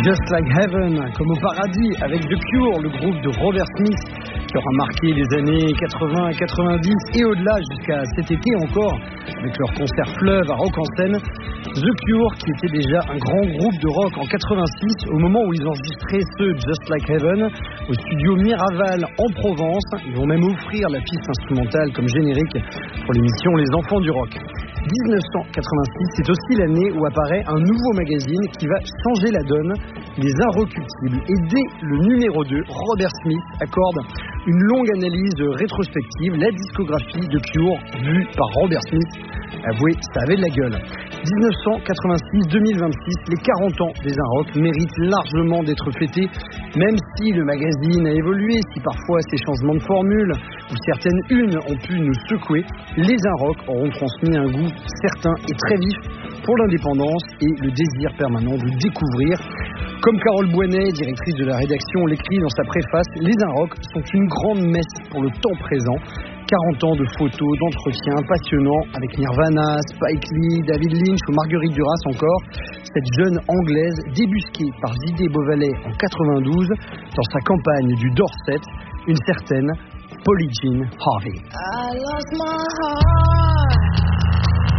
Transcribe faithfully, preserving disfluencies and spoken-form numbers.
Just Like Heaven, comme au paradis, avec The Cure, le groupe de Robert Smith, qui aura marqué les années quatre-vingts quatre-vingt-dix et au-delà jusqu'à cet été encore, avec leur concert Fleuve à Rock en Seine. The Cure, qui était déjà un grand groupe de rock en quatre-vingt-six, au moment où ils enregistraient ce Just Like Heaven, au studio Miraval en Provence. Ils vont même offrir la piste instrumentale comme générique pour l'émission Les Enfants du Rock. dix-neuf cent quatre-vingt-six, c'est aussi l'année où apparaît un nouveau magazine qui va changer la donne, Les Inrecuptibles. Et dès le numéro deux, Robert Smith accorde une longue analyse rétrospective, la discographie de Cure vue par Robert Smith. Avouez, ça avait de la gueule. dix-neuf cent quatre-vingt-six deux mille vingt-six, les quarante ans des Inrock méritent largement d'être fêtés, même si le magazine a évolué, si parfois ces changements de formule ou certaines unes ont pu nous secouer, les Inrock auront transmis un goût certain et très vif pour l'indépendance et le désir permanent de découvrir. Comme Carole Boinet, directrice de la rédaction, l'écrit dans sa préface, les Inrock sont une grande messe pour le temps présent. quarante ans de photos, d'entretiens passionnants avec Nirvana, Spike Lee, David Lynch ou Marguerite Duras encore. Cette jeune Anglaise débusquée par Zidé Beauvalet en quatre-vingt-douze dans sa campagne du Dorset, une certaine Polly Jean Harvey. I lost my heart.